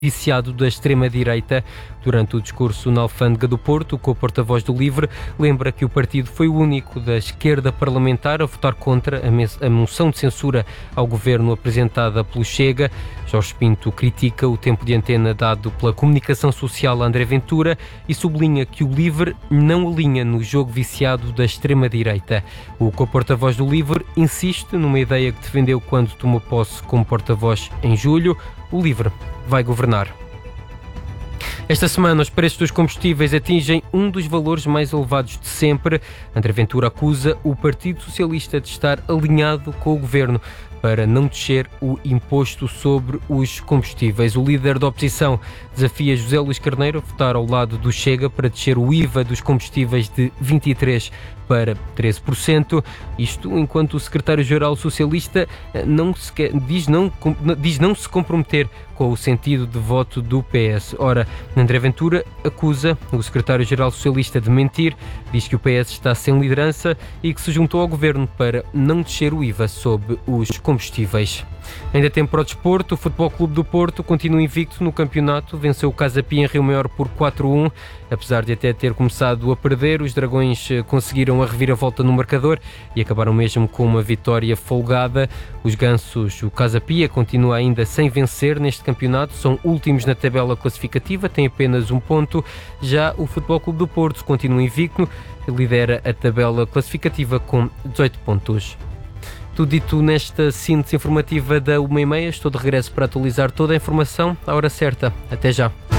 viciado da extrema-direita. Durante o discurso na Alfândega do Porto, o porta-voz do LIVRE lembra que o partido foi o único da esquerda parlamentar a votar contra a moção de censura ao governo apresentada pelo Chega. Jorge Pinto critica o tempo de antena dado pela comunicação social a André Ventura e sublinha que o LIVRE não alinha no jogo viciado da extrema-direita. O porta-voz do LIVRE insiste numa ideia que defendeu quando tomou posse como porta-voz em julho: o LIVRE vai governar. Esta semana, os preços dos combustíveis atingem um dos valores mais elevados de sempre. André Ventura acusa o Partido Socialista de estar alinhado com o governo para não descer o imposto sobre os combustíveis. O líder da oposição desafia José Luís Carneiro a votar ao lado do Chega para descer o IVA dos combustíveis de 23% para 13%. Isto enquanto o secretário-geral socialista diz não se comprometer com o sentido de voto do PS. Ora, André Ventura acusa o secretário-geral socialista de mentir, diz que o PS está sem liderança e que se juntou ao governo para não descer o IVA sobre os combustíveis. Ainda tempo para o desporto, o Futebol Clube do Porto continua invicto no campeonato, venceu o Casa Pia em Rio Maior por 4-1, apesar de até ter começado a perder, os dragões conseguiram a reviravolta no marcador e acabaram mesmo com uma vitória folgada. Os gansos, o Casa Pia, continua ainda sem vencer neste campeonato, são últimos na tabela classificativa, têm apenas um ponto. Já o Futebol Clube do Porto continua invicto, lidera a tabela classificativa com 18 pontos. Tudo dito nesta síntese informativa da 1h30. Estou de regresso para atualizar toda a informação à hora certa. Até já.